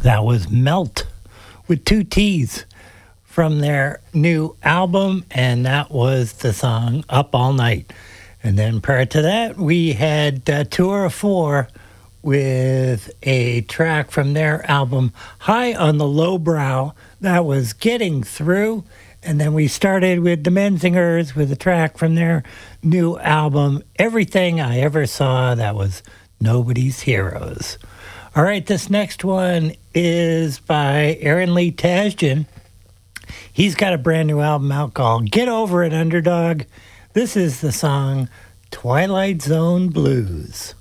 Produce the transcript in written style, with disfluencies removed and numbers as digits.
That was Melt with two T's from their new album, and that was the song Up All Night. And then prior to that, we had Tour of Four with a track from their album High on the Lowbrow. That was Getting Through. And then we started with the Menzingers with a track from their new album Everything I Ever Saw. That was Nobody's Heroes. All right, this next one is by Aaron Lee Tasjan. He's got a brand new album out called Get Over It, Underdog. This is the song Twilight Zone Blues.